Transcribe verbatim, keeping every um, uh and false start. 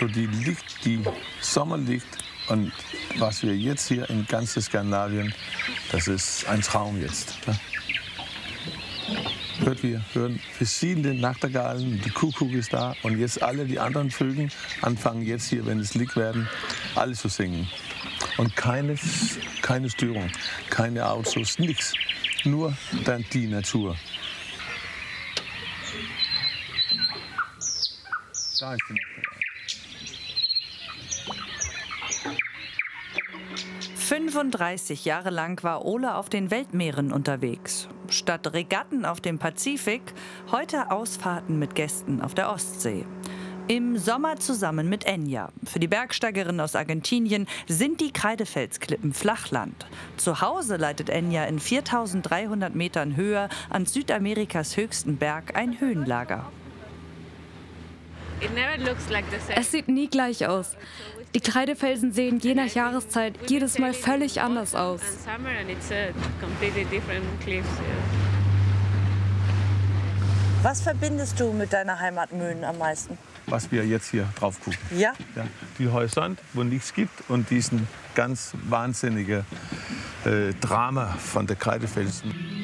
Also die liegt, die Sommer liegt und was wir jetzt hier in ganz Skandinavien, das ist ein Traum jetzt. Ja. Hört wir hören verschiedene Nachtigallen, die Kuckuck ist da und jetzt alle die anderen Vögel anfangen jetzt hier, wenn es liegt werden, alle zu singen. Und keine, keine Störung, keine Autos, nichts, nur dann die Natur. Da ist die Nachtigall. fünfunddreißig Jahre lang war Ole auf den Weltmeeren unterwegs. Statt Regatten auf dem Pazifik, heute Ausfahrten mit Gästen auf der Ostsee. Im Sommer zusammen mit Enya. Für die Bergsteigerin aus Argentinien sind die Kreidefelsklippen Flachland. Zu Hause leitet Enya in viertausenddreihundert Metern Höhe an Südamerikas höchsten Berg ein Höhenlager. Es sieht nie gleich aus. Die Kreidefelsen sehen je nach Jahreszeit jedes Mal völlig anders aus. Was verbindest du mit deiner Heimat Möhnen am meisten? Was wir jetzt hier drauf gucken. Ja? Ja, die Horizont, wo nichts gibt und diesen ganz wahnsinnige äh, Drama von der Kreidefelsen.